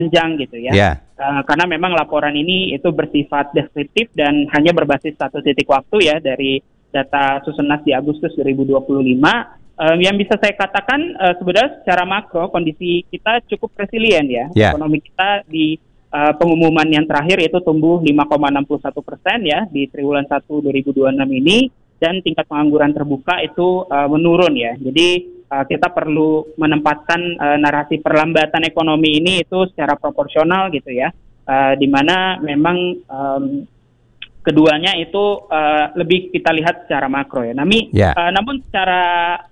panjang gitu ya. Karena memang laporan ini itu bersifat deskriptif dan hanya berbasis satu titik waktu ya dari data Susenas di Agustus 2025. Yang bisa saya katakan sebenarnya secara makro kondisi kita cukup resilient ya. Ekonomi kita di pengumuman yang terakhir itu tumbuh 5,61% ya di triwulan 1 2026 ini, dan tingkat pengangguran terbuka itu menurun ya. Jadi kita perlu menempatkan narasi perlambatan ekonomi ini itu secara proporsional gitu ya, di mana memang keduanya itu lebih kita lihat secara makro ya. Namun secara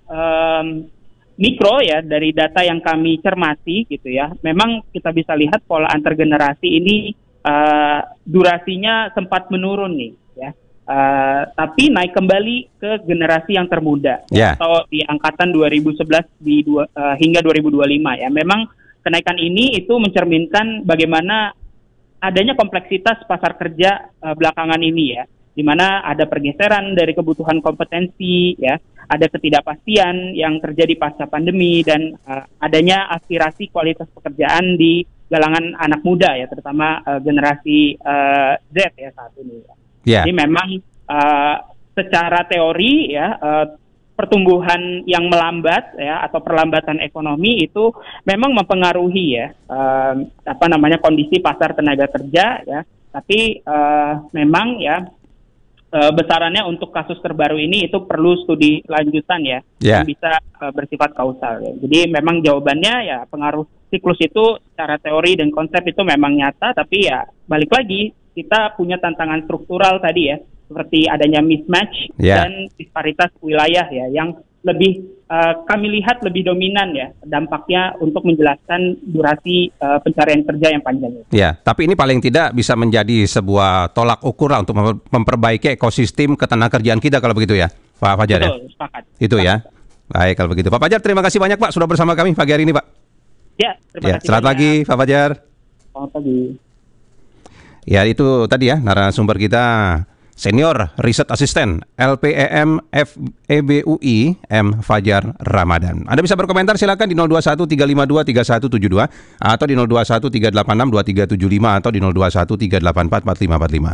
mikro ya, dari data yang kami cermati gitu ya, memang kita bisa lihat pola antar generasi ini durasinya sempat menurun nih ya. Tapi naik kembali ke generasi yang termuda atau di angkatan 2011 hingga 2025 ya. Memang kenaikan ini itu mencerminkan bagaimana adanya kompleksitas pasar kerja belakangan ini ya, di mana ada pergeseran dari kebutuhan kompetensi ya, ada ketidakpastian yang terjadi pasca pandemi, dan adanya aspirasi kualitas pekerjaan di kalangan anak muda ya, terutama generasi Z ya saat ini ya. Jadi memang secara teori ya, pertumbuhan yang melambat ya atau perlambatan ekonomi itu memang mempengaruhi ya kondisi pasar tenaga kerja ya. Tapi memang ya besarannya untuk kasus terbaru ini itu perlu studi lanjutan ya, yang bisa bersifat kausal ya. Jadi memang jawabannya ya, pengaruh siklus itu secara teori dan konsep itu memang nyata, tapi ya balik lagi kita punya tantangan struktural tadi ya, seperti adanya mismatch dan disparitas wilayah ya, yang lebih kami lihat lebih dominan ya dampaknya untuk menjelaskan durasi pencarian kerja yang panjang. Ya, tapi ini paling tidak bisa menjadi sebuah tolak ukur lah untuk memperbaiki ekosistem ketenagakerjaan kita kalau begitu ya, Pak Fajar. Betul, sepakat. Itu ya. Baik kalau begitu. Pak Fajar, terima kasih banyak Pak sudah bersama kami pagi hari ini Pak. Ya, terima kasih. Selamat pagi Pak Fajar. Selamat pagi. Ya, itu tadi ya narasumber kita, Senior Riset Asisten LPEM FEBUI M. Fajar Ramadan. Anda bisa berkomentar silakan di 021 352 3172 atau di 021 386 2375 atau di 021 384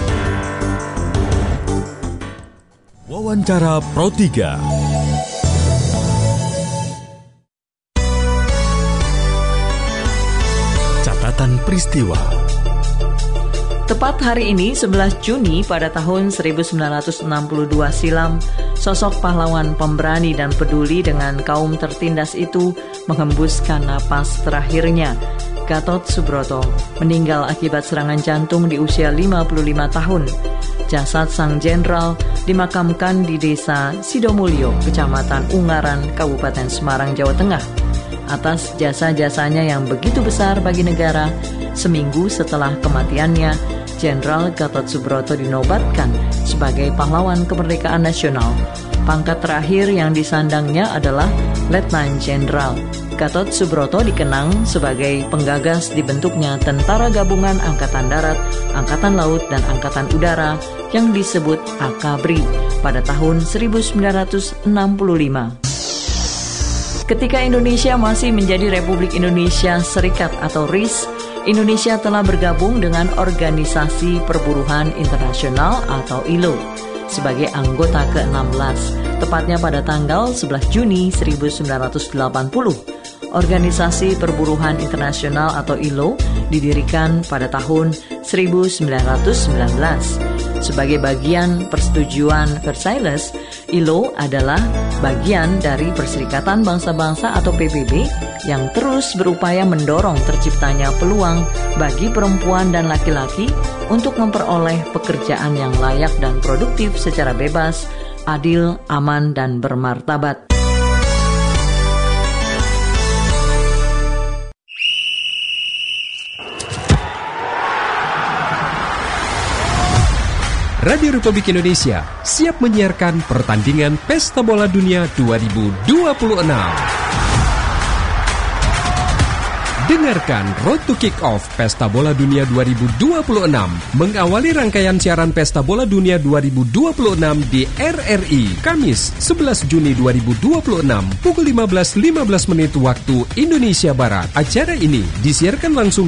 4545. Wawancara Pro 3. Catatan peristiwa. Tepat hari ini, 11 Juni pada tahun 1962 silam, sosok pahlawan pemberani dan peduli dengan kaum tertindas itu menghembuskan napas terakhirnya. Gatot Subroto meninggal akibat serangan jantung di usia 55 tahun. Jasad sang jenderal dimakamkan di desa Sidomulyo, Kecamatan Ungaran, Kabupaten Semarang, Jawa Tengah. Atas jasa-jasanya yang begitu besar bagi negara, seminggu setelah kematiannya, Jenderal Gatot Subroto dinobatkan sebagai pahlawan kemerdekaan nasional. Pangkat terakhir yang disandangnya adalah Letnan Jenderal. Gatot Subroto dikenang sebagai penggagas dibentuknya Tentara Gabungan Angkatan Darat, Angkatan Laut, dan Angkatan Udara yang disebut AKABRI pada tahun 1965. Ketika Indonesia masih menjadi Republik Indonesia Serikat atau RIS, Indonesia telah bergabung dengan Organisasi Perburuhan Internasional atau ILO sebagai anggota ke-16, tepatnya pada tanggal 11 Juni 1980. Organisasi Perburuhan Internasional atau ILO didirikan pada tahun 1919. Sebagai bagian persetujuan Versailles, ILO adalah bagian dari Perserikatan Bangsa-Bangsa atau PBB yang terus berupaya mendorong terciptanya peluang bagi perempuan dan laki-laki untuk memperoleh pekerjaan yang layak dan produktif secara bebas, adil, aman, dan bermartabat. Radio Republik Indonesia siap menyiarkan pertandingan Pesta Bola Dunia 2026. Dengarkan Road to Kick-Off Pesta Bola Dunia 2026 mengawali rangkaian siaran Pesta Bola Dunia 2026 di RRI Kamis 11 Juni 2026 pukul 15.15 waktu Indonesia Barat. Acara ini disiarkan langsung